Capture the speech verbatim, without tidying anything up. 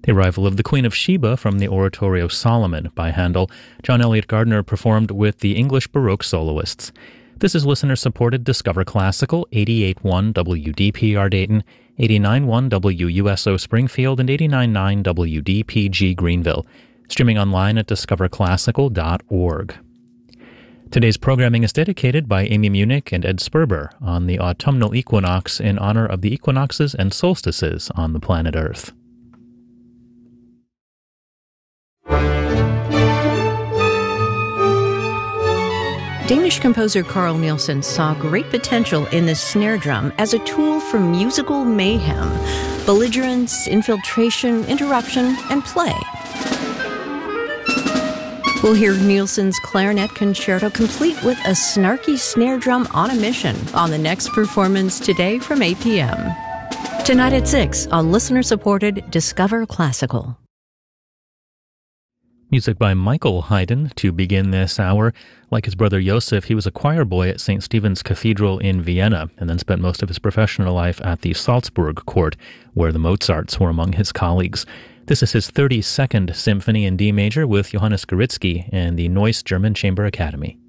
The arrival of the Queen of Sheba from the Oratorio Solomon by Handel, John Eliot Gardner performed with the English Baroque soloists. This is listener-supported Discover Classical, eighty-eight point one W D P R Dayton, eighty-nine point one W U S O Springfield, and eighty-nine point nine W D P G Greenville. Streaming online at discover classical dot org. Today's programming is dedicated by Amy Munich and Ed Sperber on the autumnal equinox in honor of the equinoxes and solstices on the planet Earth. Danish composer Carl Nielsen saw great potential in the snare drum as a tool for musical mayhem, belligerence, infiltration, interruption, and play. We'll hear Nielsen's clarinet concerto complete with a snarky snare drum on a mission on the next performance today from eight p.m. Tonight at six on listener-supported Discover Classical. Music by Michael Haydn to begin this hour. Like his brother Joseph, he was a choir boy at Saint Stephen's Cathedral in Vienna and then spent most of his professional life at the Salzburg court, where the Mozarts were among his colleagues. This is his thirty-second symphony in D major with Johannes Goritzky and the Neuss German Chamber Academy.